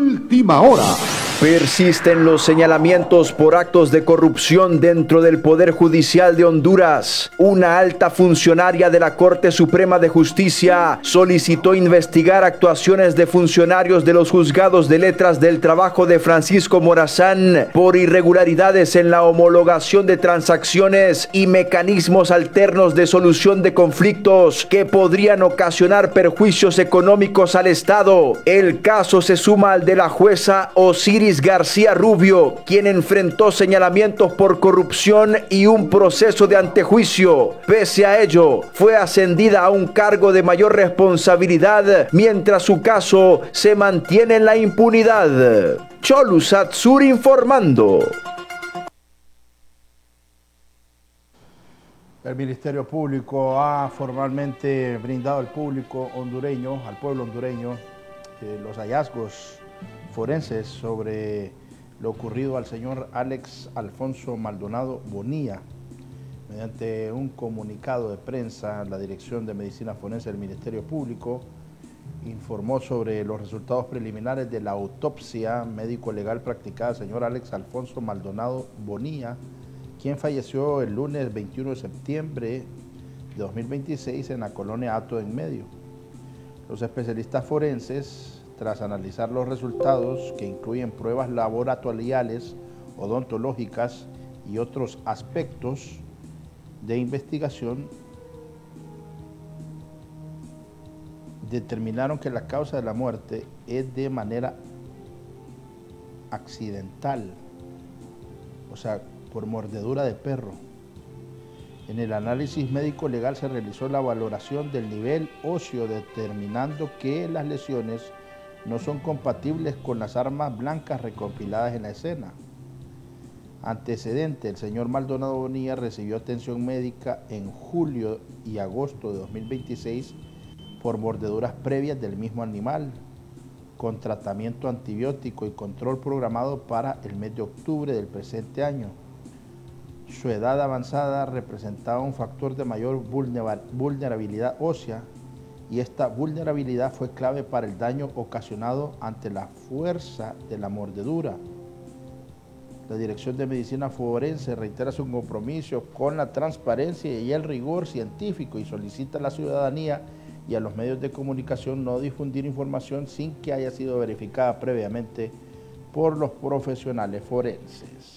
Última hora. Persisten los señalamientos por actos de corrupción dentro del Poder Judicial de Honduras. Una alta funcionaria de la Corte Suprema de Justicia solicitó investigar actuaciones de funcionarios de los juzgados de letras del trabajo de Francisco Morazán por irregularidades en la homologación de transacciones y mecanismos alternos de solución de conflictos que podrían ocasionar perjuicios económicos al Estado. El caso se suma al de la jueza Osiris García Rubio, quien enfrentó señalamientos por corrupción y un proceso de antejuicio. Pese a ello, fue ascendida a un cargo de mayor responsabilidad, mientras su caso se mantiene en la impunidad. Cholusat Sur informando. El Ministerio Público ha formalmente brindado al público hondureño, al pueblo hondureño, los hallazgos forenses sobre lo ocurrido al señor Alex Alfonso Maldonado Bonilla. Mediante un comunicado de prensa, la Dirección de Medicina Forense del Ministerio Público informó sobre los resultados preliminares de la autopsia médico-legal practicada al señor Alex Alfonso Maldonado Bonilla, quien falleció el lunes 21 de septiembre de 2026 en la colonia Hato en Medio. Los especialistas forenses, tras analizar los resultados, que incluyen pruebas laboratoriales, odontológicas y otros aspectos de investigación, determinaron que la causa de la muerte es de manera accidental, o sea, por mordedura de perro. En el análisis médico legal se realizó la valoración del nivel óseo, determinando que las lesiones no son compatibles con las armas blancas recopiladas en la escena. Antecedente: el señor Maldonado Bonilla recibió atención médica en julio y agosto de 2026 por mordeduras previas del mismo animal, con tratamiento antibiótico y control programado para el mes de octubre del presente año. Su edad avanzada representaba un factor de mayor vulnerabilidad ósea, y esta vulnerabilidad fue clave para el daño ocasionado ante la fuerza de la mordedura. La Dirección de Medicina Forense reitera su compromiso con la transparencia y el rigor científico y solicita a la ciudadanía y a los medios de comunicación no difundir información sin que haya sido verificada previamente por los profesionales forenses.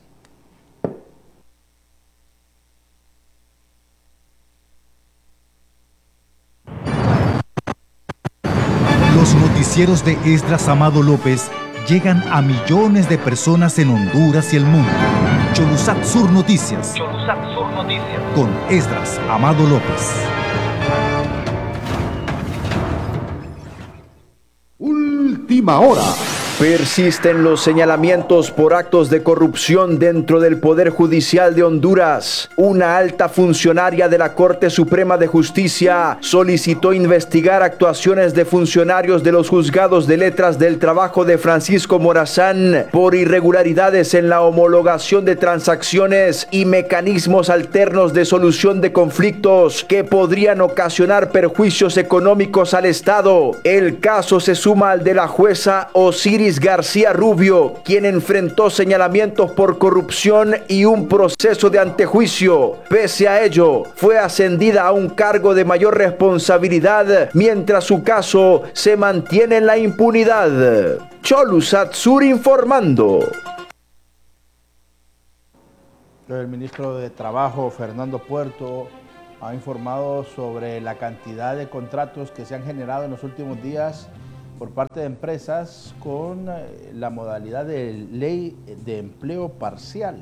Los noticieros de Esdras Amado López llegan a millones de personas en Honduras y el mundo. Cholusat Sur Noticias. Cholusat Sur Noticias. Con Esdras Amado López. Última hora. Persisten los señalamientos por actos de corrupción dentro del Poder Judicial de Honduras. Una alta funcionaria de la Corte Suprema de Justicia solicitó investigar actuaciones de funcionarios de los juzgados de letras del trabajo de Francisco Morazán por irregularidades en la homologación de transacciones y mecanismos alternos de solución de conflictos que podrían ocasionar perjuicios económicos al Estado. El caso se suma al de la jueza Osiris García Rubio, quien enfrentó señalamientos por corrupción y un proceso de antejuicio. Pese a ello, fue ascendida a un cargo de mayor responsabilidad, mientras su caso se mantiene en la impunidad. Cholusat Sur informando. El ministro de Trabajo, Fernando Puerto, ha informado sobre la cantidad de contratos que se han generado en los últimos días por parte de empresas con la modalidad de ley de empleo parcial.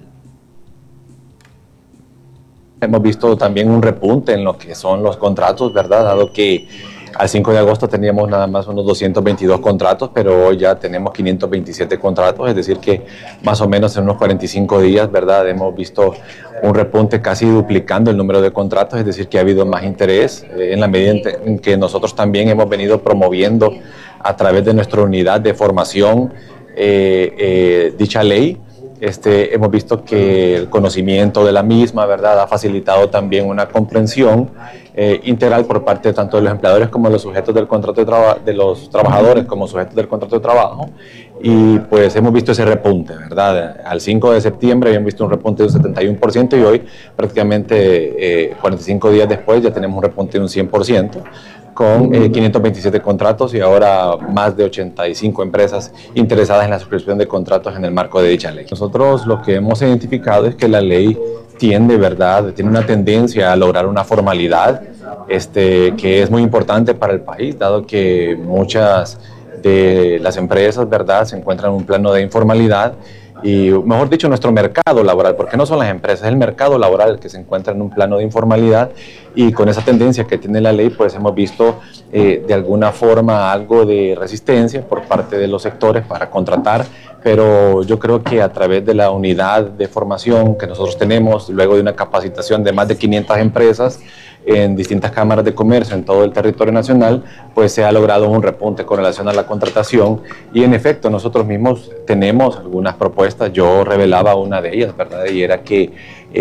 Hemos visto también un repunte en lo que son los contratos, ¿verdad? Dado que al 5 de agosto teníamos nada más unos 222 contratos, pero hoy ya tenemos 527 contratos, es decir que más o menos en unos 45 días, ¿verdad? Hemos visto un repunte casi duplicando el número de contratos, es decir que ha habido más interés en la medida en que nosotros también hemos venido promoviendo a través de nuestra unidad de formación dicha ley. hemos visto que el conocimiento de la misma, ¿verdad?, ha facilitado también una comprensión integral por parte tanto de los empleadores como de los sujetos del contrato de los trabajadores como sujetos del contrato de trabajo, y pues hemos visto ese repunte, ¿verdad? Al 5 de septiembre habíamos visto un repunte de un 71% y hoy prácticamente 45 días después ya tenemos un repunte de un 100%. Con 527 contratos y ahora más de 85 empresas interesadas en la suscripción de contratos en el marco de dicha ley. Nosotros lo que hemos identificado es que la ley tiene una tendencia a lograr una formalidad que es muy importante para el país, dado que muchas de las empresas, ¿verdad?, se encuentran en un plano de informalidad. Y mejor dicho, nuestro mercado laboral, porque no son las empresas, es el mercado laboral el que se encuentra en un plano de informalidad, y con esa tendencia que tiene la ley, pues hemos visto de alguna forma algo de resistencia por parte de los sectores para contratar, pero yo creo que a través de la unidad de formación que nosotros tenemos, luego de una capacitación de más de 500 empresas, en distintas cámaras de comercio en todo el territorio nacional, pues se ha logrado un repunte con relación a la contratación, y en efecto nosotros mismos tenemos algunas propuestas. Yo revelaba una de ellas, ¿verdad?, y era que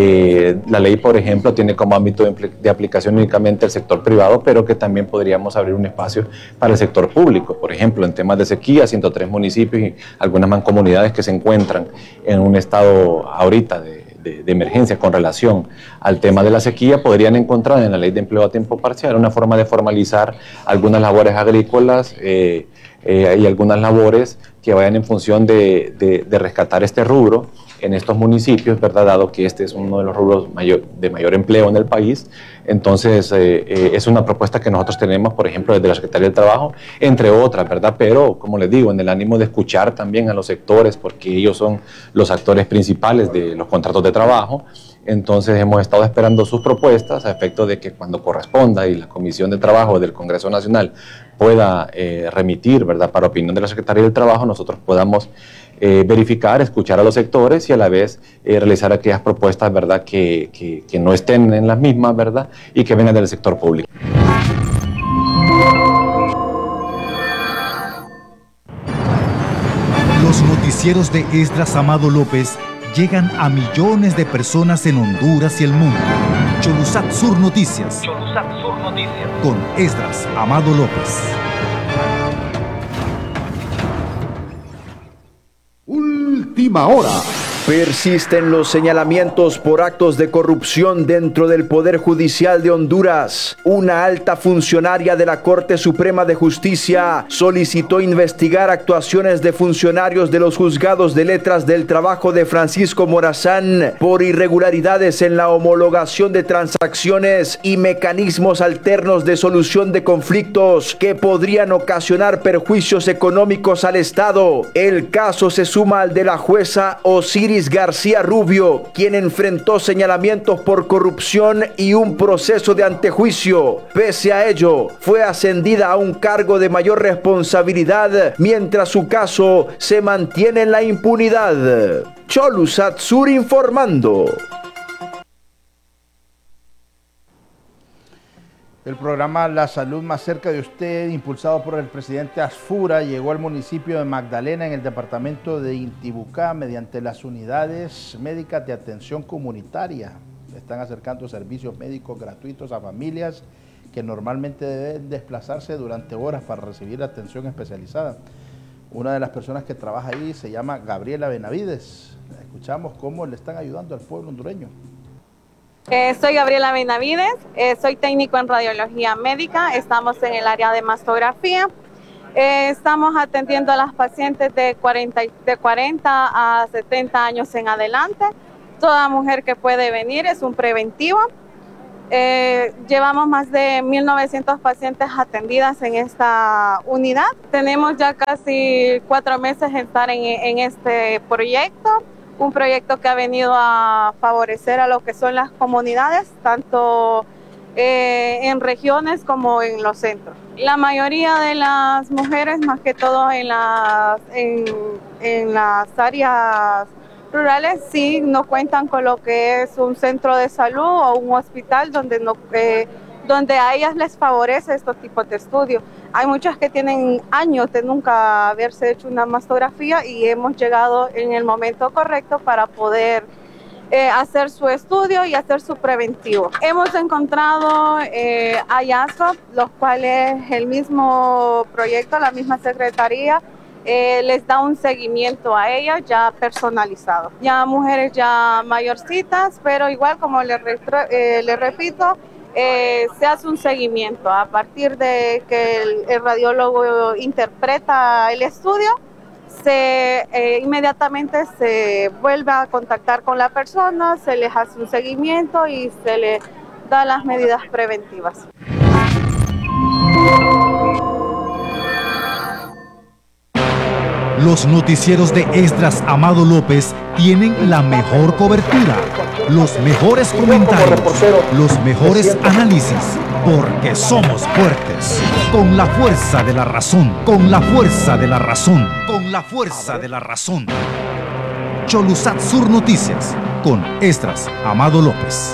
la ley, por ejemplo, tiene como ámbito de aplicación únicamente el sector privado, pero que también podríamos abrir un espacio para el sector público. Por ejemplo, en temas de sequía, 103 municipios y algunas mancomunidades que se encuentran en un estado ahorita de emergencia con relación al tema de la sequía, podrían encontrar en la ley de empleo a tiempo parcial una forma de formalizar algunas labores agrícolas y algunas labores que vayan en función de rescatar este rubro en estos municipios, ¿verdad?, dado que este es uno de los rubros de mayor empleo en el país. Entonces, es una propuesta que nosotros tenemos, por ejemplo, desde la Secretaría del Trabajo, entre otras, ¿verdad? Pero, como les digo, en el ánimo de escuchar también a los sectores, porque ellos son los actores principales de los contratos de trabajo. Entonces, hemos estado esperando sus propuestas a efecto de que cuando corresponda y la Comisión de Trabajo del Congreso Nacional pueda remitir, ¿verdad?, para opinión de la Secretaría del Trabajo, nosotros podamos verificar, escuchar a los sectores y a la vez realizar aquellas propuestas, ¿verdad?, que no estén en las mismas, ¿verdad?, y que vengan del sector público. Los noticieros de Esdras Amado López llegan a millones de personas en Honduras y el mundo. Cholusat Sur Noticias. Con Esdras Amado López. Última hora. Persisten los señalamientos por actos de corrupción dentro del Poder Judicial de Honduras. Una alta funcionaria de la Corte Suprema de Justicia solicitó investigar actuaciones de funcionarios de los juzgados de letras del trabajo de Francisco Morazán por irregularidades en la homologación de transacciones y mecanismos alternos de solución de conflictos que podrían ocasionar perjuicios económicos al Estado. El caso se suma al de la jueza Osiris García Rubio, quien enfrentó señalamientos por corrupción y un proceso de antejuicio. Pese a ello, fue ascendida a un cargo de mayor responsabilidad, mientras su caso se mantiene en la impunidad. Cholusat Sur informando. El programa La Salud Más Cerca de Usted, impulsado por el presidente Asfura, llegó al municipio de Magdalena, en el departamento de Intibucá, mediante las unidades médicas de atención comunitaria. Están acercando servicios médicos gratuitos a familias que normalmente deben desplazarse durante horas para recibir atención especializada. Una de las personas que trabaja ahí se llama Gabriela Benavides. Escuchamos cómo le están ayudando al pueblo hondureño. Soy Gabriela Benavides, soy técnico en radiología médica, estamos en el área de mastografía. Estamos atendiendo a las pacientes de 40 a 70 años en adelante. Toda mujer que puede venir, es un preventivo. Llevamos más de 1.900 pacientes atendidas en esta unidad. Tenemos ya casi 4 meses de estar en este proyecto. Un proyecto que ha venido a favorecer a lo que son las comunidades, tanto en regiones como en los centros. La mayoría de las mujeres, más que todo en las áreas rurales, sí no cuentan con lo que es un centro de salud o un hospital donde donde a ellas les favorece estos tipos de estudios. Hay muchas que tienen años de nunca haberse hecho una mastografía y hemos llegado en el momento correcto para poder hacer su estudio y hacer su preventivo. Hemos encontrado hallazgos, los cuales el mismo proyecto, la misma secretaría, les da un seguimiento a ellas ya personalizado. Ya mujeres ya mayorcitas, pero igual como les repito, se hace un seguimiento. A partir de que el radiólogo interpreta el estudio, inmediatamente se vuelve a contactar con la persona, se les hace un seguimiento y se les da las medidas preventivas. Los noticieros de Esdras Amado López tienen la mejor cobertura, los mejores comentarios, los mejores análisis, porque somos fuertes, con la fuerza de la razón, con la fuerza de la razón, con la fuerza de la razón. Cholusat Sur Noticias, con Esdras Amado López.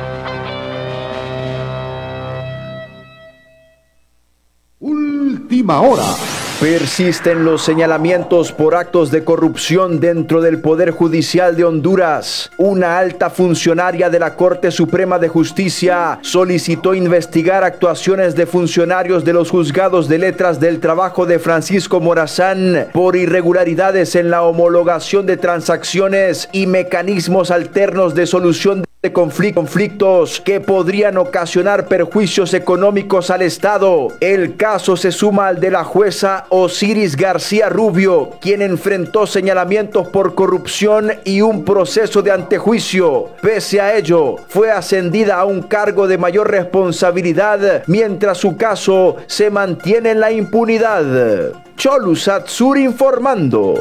Última hora. Persisten los señalamientos por actos de corrupción dentro del Poder Judicial de Honduras. Una alta funcionaria de la Corte Suprema de Justicia solicitó investigar actuaciones de funcionarios de los juzgados de letras del trabajo de Francisco Morazán por irregularidades en la homologación de transacciones y mecanismos alternos de solución de conflictos que podrían ocasionar perjuicios económicos al Estado. El caso se suma al de la jueza Osiris García Rubio, quien enfrentó señalamientos por corrupción y un proceso de antejuicio. Pese a ello, fue ascendida a un cargo de mayor responsabilidad, mientras su caso se mantiene en la impunidad. Cholusat Sur informando.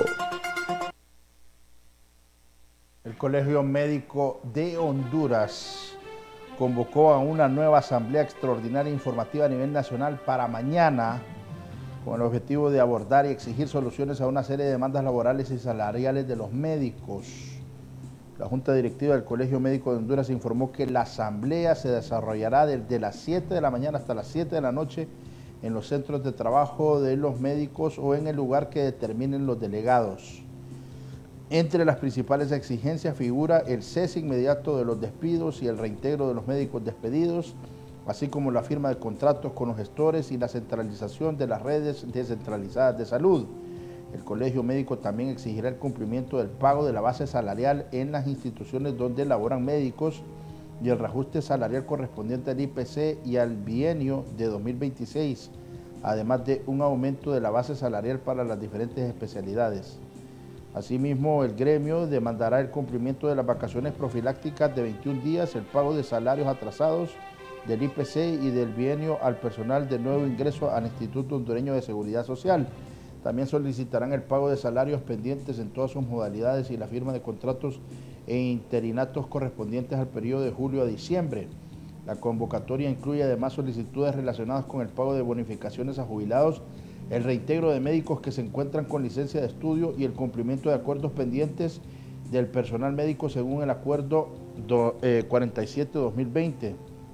El Colegio Médico de Honduras convocó a una nueva asamblea extraordinaria informativa a nivel nacional para mañana, con el objetivo de abordar y exigir soluciones a una serie de demandas laborales y salariales de los médicos. La Junta Directiva del Colegio Médico de Honduras informó que la asamblea se desarrollará desde las 7 de la mañana hasta las 7 de la noche en los centros de trabajo de los médicos o en el lugar que determinen los delegados. Entre las principales exigencias figura el cese inmediato de los despidos y el reintegro de los médicos despedidos, así como la firma de contratos con los gestores y la centralización de las redes descentralizadas de salud. El Colegio Médico también exigirá el cumplimiento del pago de la base salarial en las instituciones donde laboran médicos y el reajuste salarial correspondiente al IPC y al bienio de 2026, además de un aumento de la base salarial para las diferentes especialidades. Asimismo, el gremio demandará el cumplimiento de las vacaciones profilácticas de 21 días, el pago de salarios atrasados del IPC y del bienio al personal de nuevo ingreso al Instituto Hondureño de Seguridad Social. También solicitarán el pago de salarios pendientes en todas sus modalidades y la firma de contratos e interinatos correspondientes al periodo de julio a diciembre. La convocatoria incluye además solicitudes relacionadas con el pago de bonificaciones a jubilados, el reintegro de médicos que se encuentran con licencia de estudio y el cumplimiento de acuerdos pendientes del personal médico según el acuerdo 47-2020.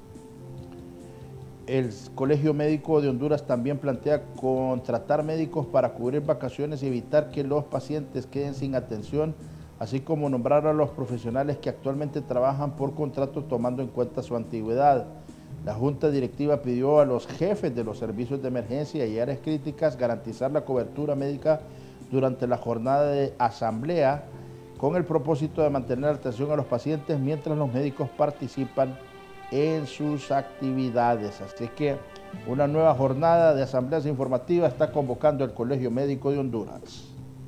El Colegio Médico de Honduras también plantea contratar médicos para cubrir vacaciones y evitar que los pacientes queden sin atención, así como nombrar a los profesionales que actualmente trabajan por contrato tomando en cuenta su antigüedad. La Junta Directiva pidió a los jefes de los servicios de emergencia y áreas críticas garantizar la cobertura médica durante la jornada de asamblea con el propósito de mantener atención a los pacientes mientras los médicos participan en sus actividades. Así que una nueva jornada de asambleas informativas está convocando el Colegio Médico de Honduras.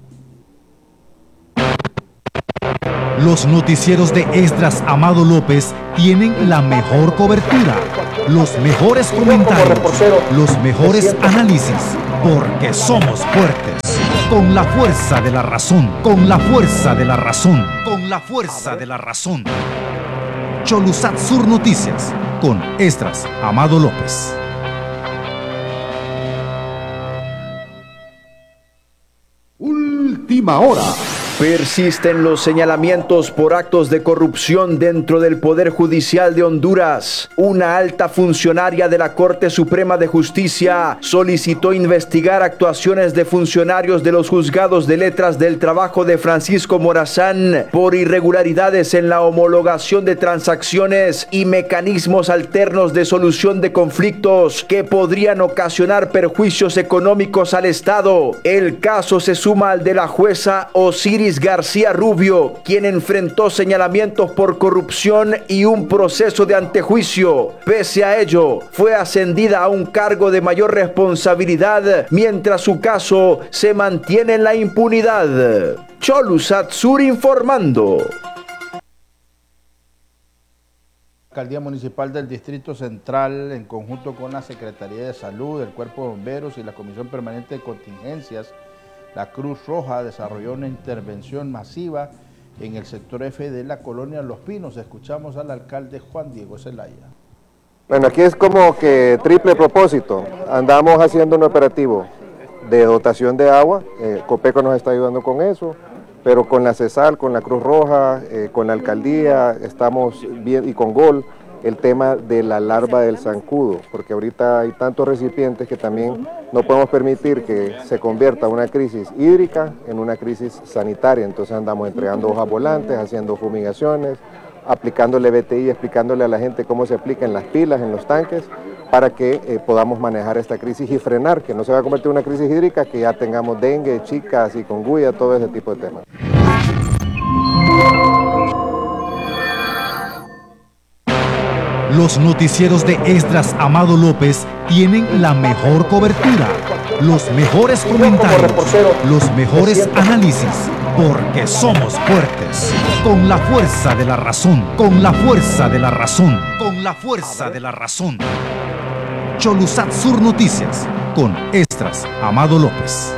Los noticieros de Esdras Amado López tienen la mejor cobertura, los mejores comentarios, los mejores análisis, porque somos fuertes, con la fuerza de la razón, con la fuerza de la razón, con la fuerza de la razón. Cholusat Sur Noticias, con Esdras Amado López. Última hora. Persisten los señalamientos por actos de corrupción dentro del Poder Judicial de Honduras. Una alta funcionaria de la Corte Suprema de Justicia solicitó investigar actuaciones de funcionarios de los juzgados de letras del trabajo de Francisco Morazán por irregularidades en la homologación de transacciones y mecanismos alternos de solución de conflictos que podrían ocasionar perjuicios económicos al Estado. El caso se suma al de la jueza Osiris García Rubio, quien enfrentó señalamientos por corrupción y un proceso de antejuicio. Pese a ello, fue ascendida a un cargo de mayor responsabilidad, mientras su caso se mantiene en la impunidad. Cholusat Sur informando. La Alcaldía Municipal del Distrito Central, en conjunto con la Secretaría de Salud, el Cuerpo de Bomberos y la Comisión Permanente de Contingencias, la Cruz Roja, desarrolló una intervención masiva en el sector F de la colonia Los Pinos. Escuchamos al alcalde Juan Diego Zelaya. Bueno, aquí es como que triple propósito. Andamos haciendo un operativo de dotación de agua, Copeco nos está ayudando con eso, pero con la CESAL, con la Cruz Roja, con la alcaldía, estamos bien, y con GOL, el tema de la larva del zancudo, porque ahorita hay tantos recipientes que también no podemos permitir que se convierta una crisis hídrica en una crisis sanitaria. Entonces andamos entregando hojas volantes, haciendo fumigaciones, aplicándole BTI, explicándole a la gente cómo se aplican las pilas en los tanques para que podamos manejar esta crisis y frenar, que no se va a convertir en una crisis hídrica, que ya tengamos dengue, chicas, chikungunya, todo ese tipo de temas. Los noticieros de Esdras Amado López tienen la mejor cobertura, los mejores comentarios, los mejores análisis, porque somos fuertes, con la fuerza de la razón, con la fuerza de la razón, con la fuerza de la razón. Cholusat Sur Noticias, con Esdras Amado López.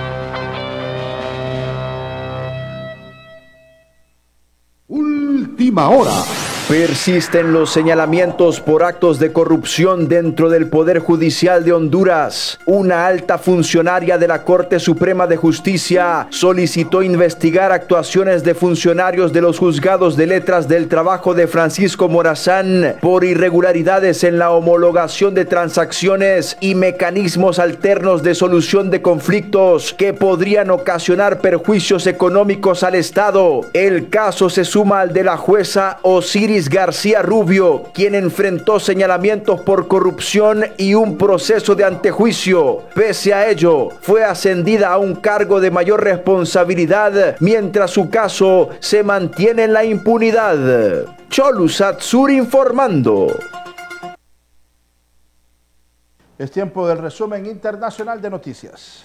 Última hora. Persisten los señalamientos por actos de corrupción dentro del Poder Judicial de Honduras. Una alta funcionaria de la Corte Suprema de Justicia solicitó investigar actuaciones de funcionarios de los juzgados de letras del trabajo de Francisco Morazán por irregularidades en la homologación de transacciones y mecanismos alternos de solución de conflictos que podrían ocasionar perjuicios económicos al Estado. El caso se suma al de la jueza Osiris García Rubio, quien enfrentó señalamientos por corrupción y un proceso de antejuicio. Pese a ello, fue ascendida a un cargo de mayor responsabilidad, mientras su caso se mantiene en la impunidad. Cholusat Sur informando. Es tiempo del resumen internacional de noticias.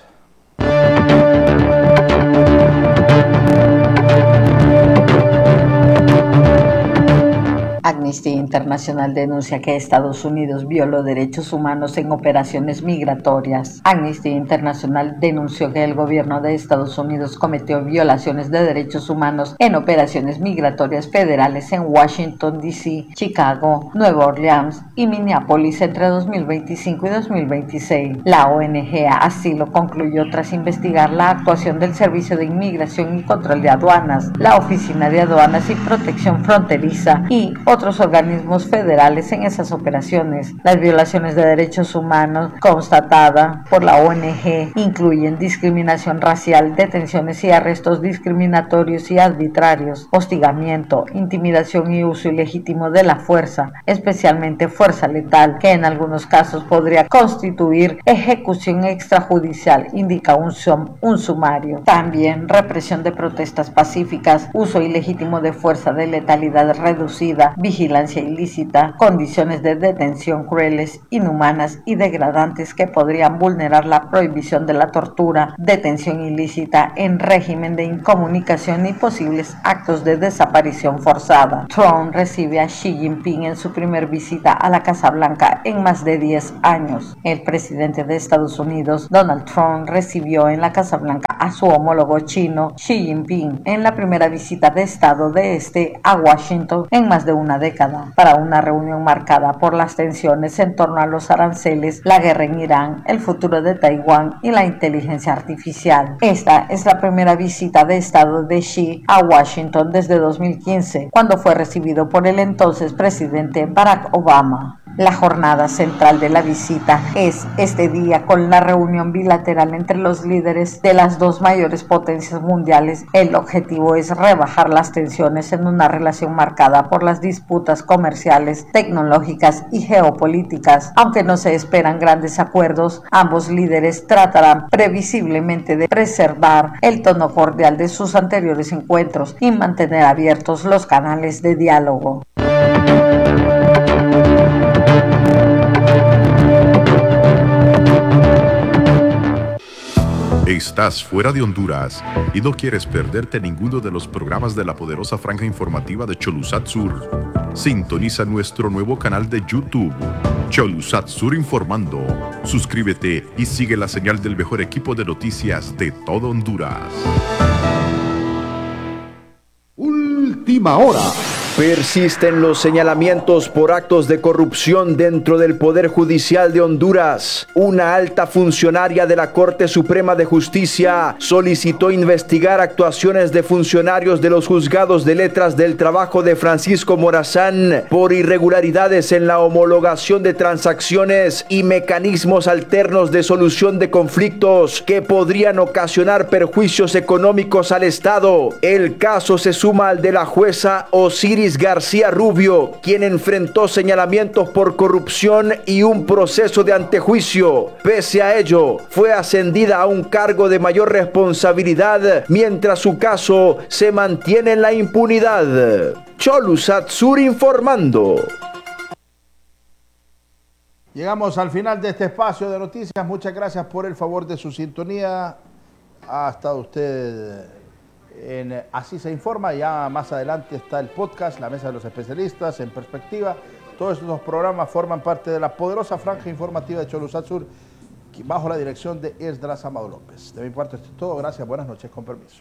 Amnesty Internacional denuncia que Estados Unidos violó derechos humanos en operaciones migratorias. Amnesty Internacional denunció que el gobierno de Estados Unidos cometió violaciones de derechos humanos en operaciones migratorias federales en Washington, D.C., Chicago, Nueva Orleans y Minneapolis entre 2025 y 2026. La ONG Asilo concluyó tras investigar la actuación del Servicio de Inmigración y Control de Aduanas, la Oficina de Aduanas y Protección Fronteriza y otros organismos federales en esas operaciones. Las violaciones de derechos humanos constatadas por la ONG incluyen discriminación racial, detenciones y arrestos discriminatorios y arbitrarios, hostigamiento, intimidación y uso ilegítimo de la fuerza, especialmente fuerza letal, que en algunos casos podría constituir ejecución extrajudicial, indica un sumario. También represión de protestas pacíficas, uso ilegítimo de fuerza de letalidad reducida, vigilancia ilícita, condiciones de detención crueles, inhumanas y degradantes que podrían vulnerar la prohibición de la tortura, detención ilícita en régimen de incomunicación y posibles actos de desaparición forzada. Trump recibe a Xi Jinping en su primer visita a la Casa Blanca en más de 10 años. El presidente de Estados Unidos, Donald Trump, recibió en la Casa Blanca a su homólogo chino Xi Jinping en la primera visita de Estado de este a Washington en más de una década, para una reunión marcada por las tensiones en torno a los aranceles, la guerra en Irán, el futuro de Taiwán y la inteligencia artificial. Esta es la primera visita de Estado de Xi a Washington desde 2015, cuando fue recibido por el entonces presidente Barack Obama. La jornada central de la visita es este día, con la reunión bilateral entre los líderes de las dos mayores potencias mundiales. El objetivo es rebajar las tensiones en una relación marcada por las disputas comerciales, tecnológicas y geopolíticas. Aunque no se esperan grandes acuerdos, ambos líderes tratarán previsiblemente de preservar el tono cordial de sus anteriores encuentros y mantener abiertos los canales de diálogo. Estás fuera de Honduras y no quieres perderte ninguno de los programas de la poderosa franja informativa de Cholusat Sur. Sintoniza nuestro nuevo canal de YouTube, Cholusat Sur Informando. Suscríbete y sigue la señal del mejor equipo de noticias de todo Honduras. Última hora. Persisten los señalamientos por actos de corrupción dentro del Poder Judicial de Honduras. Una alta funcionaria de la Corte Suprema de Justicia solicitó investigar actuaciones de funcionarios de los juzgados de letras del trabajo de Francisco Morazán por irregularidades en la homologación de transacciones y mecanismos alternos de solución de conflictos que podrían ocasionar perjuicios económicos al Estado. El caso se suma al de la jueza Osiris García Rubio, quien enfrentó señalamientos por corrupción y un proceso de antejuicio. Pese a ello, fue ascendida a un cargo de mayor responsabilidad, mientras su caso se mantiene en la impunidad. Cholusat Sur informando. Llegamos al final de este espacio de noticias. Muchas gracias por el favor de su sintonía. Ha estado usted en Así se informa. Ya más adelante está el podcast, la mesa de los especialistas, En Perspectiva. Todos estos programas forman parte de la poderosa franja informativa de Cholusat Sur, bajo la dirección de Esdras Amado López. De mi parte esto es todo. Gracias, buenas noches, con permiso.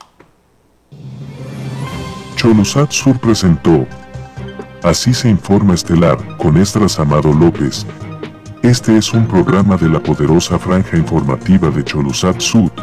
Cholusat Sur presentó Así se informa estelar con Esdras Amado López. Este es un programa de la poderosa franja informativa de Cholusat Sur.